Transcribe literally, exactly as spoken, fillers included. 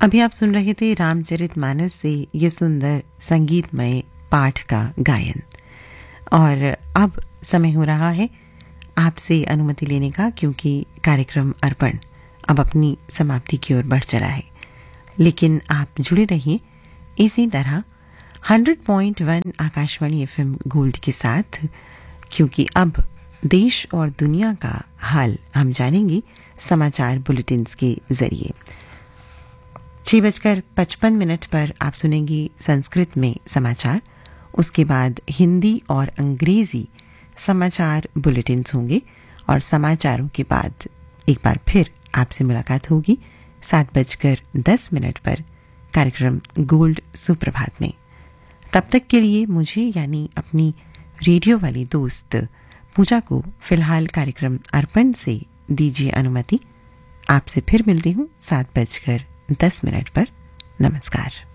अभी आप सुन रहे थे रामचरितमानस से ये सुंदर संगीतमय पाठ का गायन। और अब समय हो रहा है आपसे अनुमति लेने का, क्योंकि कार्यक्रम अर्पण अब अपनी समाप्ति की ओर बढ़ चला है। लेकिन आप जुड़े रहिए इसी तरह सौ point one Akashvani FM gold के साथ, क्योंकि अब देश और दुनिया का हाल हम जानेंगे समाचार बुलेटिन्स के जरिए। छह बजकर पचपन मिनट पर आप सुनेंगी संस्कृत में समाचार। उसके बाद हिंदी और अंग्रेजी समाचार बुलेटिन्स होंगे और समाचारों के बाद एक बार फिर आपसे मुलाकात होगी सात बजकर दस मिनट पर कार्यक्रम गोल्ड सुप्रभात में। तब तक के लिए मुझे यानी अपनी रेडियो वाली दोस्त पूजा को फिलहाल कार्यक्रम अर्पण से दीजिए अनुमति। आपसे फिर मिलती हूँ सात बजकर दस मिनट पर। नमस्कार।